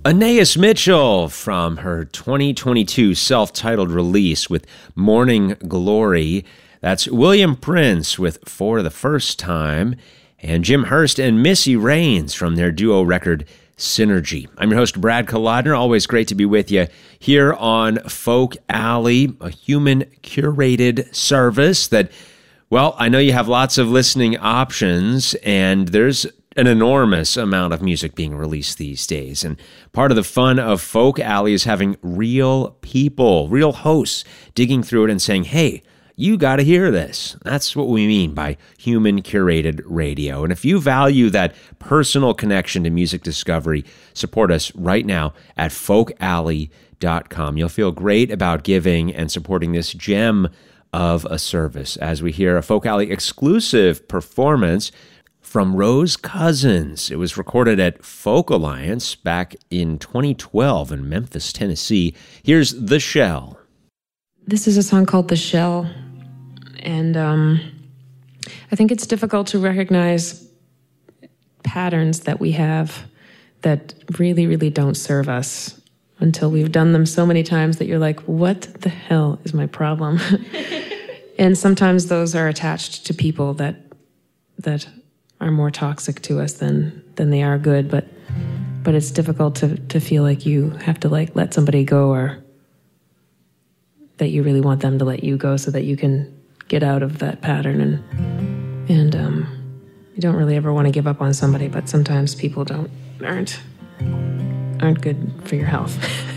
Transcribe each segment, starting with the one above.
Anais Mitchell from her 2022 self-titled release with Morning Glory. That's William Prince with For the First Time, and Jim Hurst and Missy Raines from their duo record Synergy. I'm your host, Brad Kolodner. Always great to be with you here on Folk Alley, a human curated service that, well, I know you have lots of listening options, and there's an enormous amount of music being released these days. And part of the fun of Folk Alley is having real people, real hosts, digging through it and saying, hey, you got to hear this. That's what we mean by human curated radio. And if you value that personal connection to music discovery, support us right now at folkalley.com. You'll feel great about giving and supporting this gem of a service as we hear a Folk Alley exclusive performance from Rose Cousins. It was recorded at Folk Alliance back in 2012 in Memphis, Tennessee. Here's The Shell. This is a song called The Shell, and I think it's difficult to recognize patterns that we have that really, really don't serve us until we've done them so many times that you're like, what the hell is my problem? And sometimes those are attached to people that are more toxic to us than they are good, but it's difficult to feel like you have to let somebody go, or that you really want them to let you go so that you can get out of that pattern, and you don't really ever want to give up on somebody, but sometimes people aren't good for your health.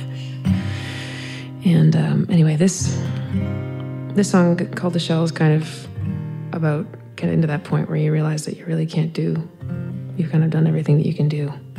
And anyway, this song called The Shell is kind of about getting to that point where you realize that you really can't do. You've kind of done everything that you can do.